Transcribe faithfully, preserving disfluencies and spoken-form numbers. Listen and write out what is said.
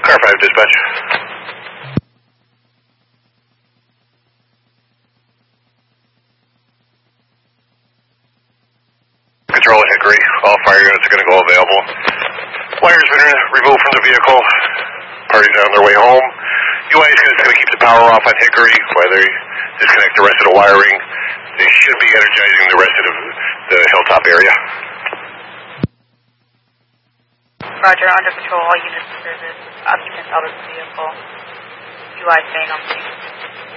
Car five dispatch. Control at Hickory. All fire units are going to go available. Wires been removed from the vehicle. Parties are on their way home. U I is going to keep the power off on Hickory while they disconnect the rest of the wiring. They should be energizing the rest of the, the hilltop area. Roger, under patrol, all units in service. Occupants out of the vehicle. U I staying on scene.